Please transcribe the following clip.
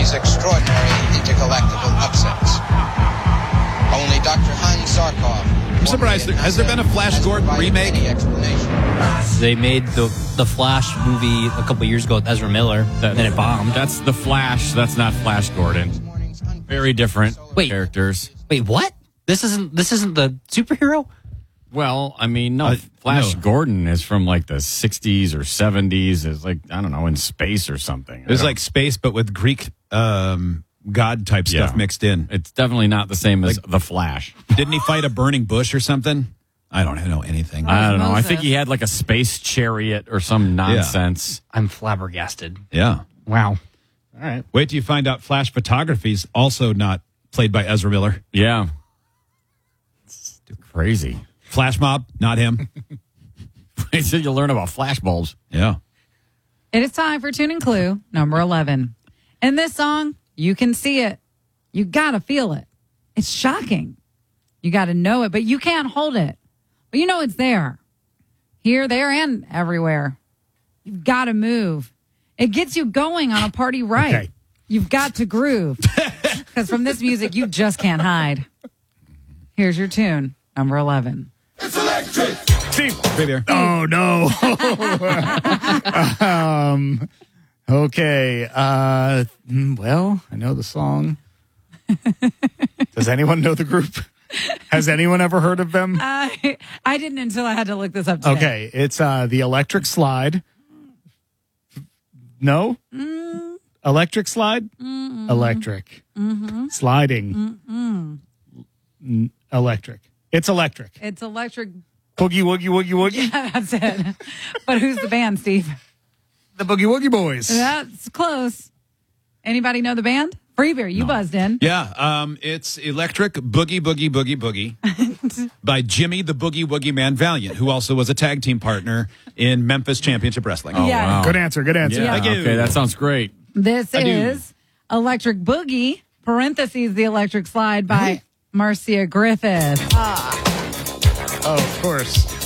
these extraordinary intergalactical upsets. Only Dr. Hans Zarkov. I'm surprised. Has there been a Flash Gordon remake? They made the Flash movie a couple years ago with Ezra Miller, and it bombed. That's the Flash. That's not Flash Gordon. Very different characters. Wait, what? This isn't the superhero? Well, I mean, no. Flash Gordon is from like the 60s or 70s. It's like, I don't know, in space or something. It was like space, but with Greek god type stuff mixed in. It's definitely not the same as the Flash. Didn't he fight a burning bush or something? I don't know anything. I don't know. I think he had like a space chariot or some nonsense. I'm flabbergasted. Yeah. Wow. All right. Wait till you find out Flash Photography's also not played by Ezra Miller. Yeah. It's crazy. Flash Mob, not him. Wait till you learn about flash bulbs. Yeah. It is time for Tune and Clue number 11. In this song, you can see it. You got to feel it. It's shocking. You got to know it, but you can't hold it. But you know it's there. Here, there, and everywhere. You've got to move. It gets you going on a party right. Okay. You've got to groove. Because from this music, you just can't hide. Here's your tune, number 11. It's electric. Steve. Right there. Oh, no. Okay. Well, I know the song. Does anyone know the group? Has anyone ever heard of them? I didn't until I had to look this up today. Okay. It's the Electric Slide. No? Electric Slide? Electric. Sliding. Electric. It's electric. It's electric. Boogie, woogie, woogie, woogie. Yeah, that's it. But who's the band, Steve? The Boogie Woogie Boys. That's close. Anybody know the band? Freebeer, you buzzed in. Yeah, it's Electric Boogie Boogie Boogie Boogie by Jimmy the Boogie Woogie Man Valiant, who also was a tag team partner in Memphis Championship Wrestling. Oh, Yeah. wow. Good answer. Good answer. Yeah, Thank you. okay, that sounds great. This I do. is Electric Boogie, parentheses, the Electric Slide by Marcia Griffith. Oh, of course.